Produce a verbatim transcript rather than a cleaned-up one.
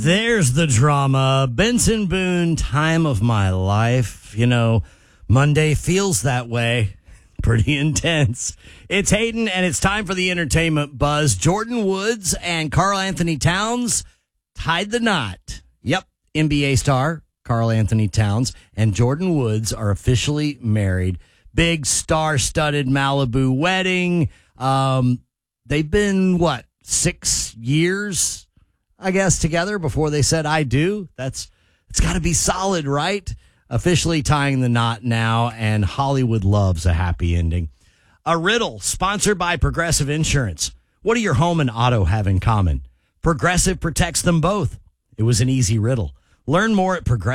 There's the drama. Benson Boone, time of my life. You know, Monday feels that way. Pretty intense. It's Hayden, and it's time for the entertainment buzz. Jordyn Woods and Karl Anthony Towns tied the knot. Yep, N B A star Karl Anthony Towns and Jordyn Woods are officially married. Big star-studded Malibu wedding. Um, they've been, what, six years, I guess, together before they said I do. That's it's got to be solid, right? Officially tying the knot now, and Hollywood loves a happy ending. A riddle sponsored by Progressive Insurance. What do your home and auto have in common? Progressive protects them both. It was an easy riddle. Learn more at Progressive.